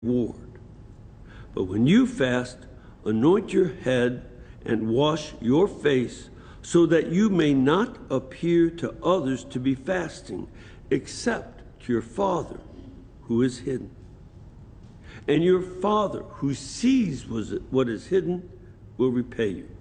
reward. But when you fast, anoint your head and wash your face, so that you may not appear to others to be fasting, except to your Father who is hidden. And your Father who sees what is hidden will repay you.